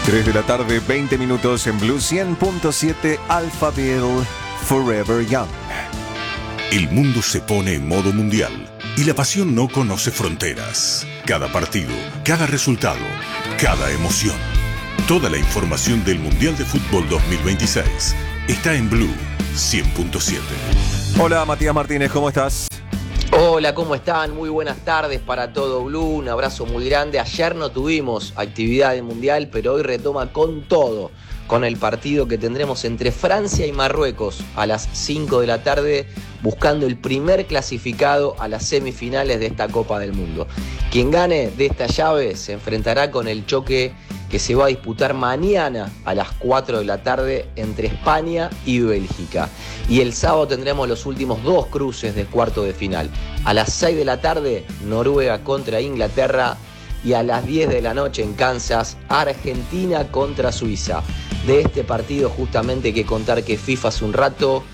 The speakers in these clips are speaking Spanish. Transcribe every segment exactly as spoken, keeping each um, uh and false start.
tres de la tarde, veinte minutos en Blue cien punto siete Alphaville, Forever Young. El mundo se pone en modo mundial y la pasión no conoce fronteras. Cada partido, cada resultado, cada emoción. Toda la información del Mundial de Fútbol dos mil veintiséis está en Blue cien punto siete. Hola Matías Martínez, ¿cómo estás? Hola, ¿cómo están? Muy buenas tardes para todo Blue, un abrazo muy grande. Ayer no tuvimos actividad de Mundial, pero hoy retoma con todo, con el partido que tendremos entre Francia y Marruecos a las cinco de la tarde, buscando el primer clasificado a las semifinales de esta Copa del Mundo. Quien gane de esta llave se enfrentará con el choque que se va a disputar mañana a las cuatro de la tarde entre España y Bélgica. Y el sábado tendremos los últimos dos cruces de cuarto de final. A las seis de la tarde, Noruega contra Inglaterra, y a las diez de la noche en Kansas, Argentina contra Suiza. De este partido justamente hay que contar que FIFA hace un rato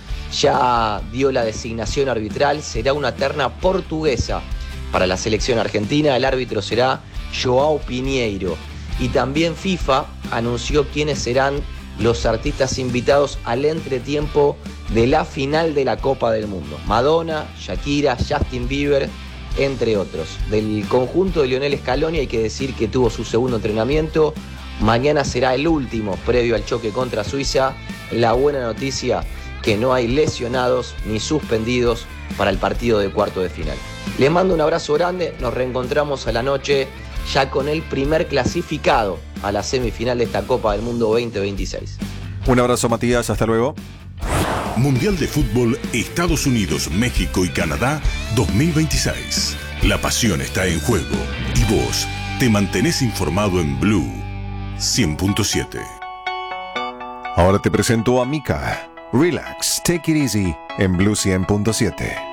ya dio la designación arbitral, será una terna portuguesa para la selección argentina, el árbitro será João Pinheiro. Y también FIFA anunció quiénes serán los artistas invitados al entretiempo de la final de la Copa del Mundo. Madonna, Shakira, Justin Bieber, entre otros. Del conjunto de Lionel Scaloni hay que decir que tuvo su segundo entrenamiento. Mañana será el último previo al choque contra Suiza. La buena noticia, que no hay lesionados ni suspendidos para el partido de cuarto de final. Les mando un abrazo grande, nos reencontramos a la noche ya con el primer clasificado a la semifinal de esta Copa del Mundo veinte veintiséis. Un abrazo Matías, hasta luego. Mundial de Fútbol Estados Unidos, México y Canadá dos mil veintiséis. La pasión está en juego y vos te mantenés informado en Blue cien punto siete. Ahora te presento a Mika. Relax, take it easy en Blue cien punto siete.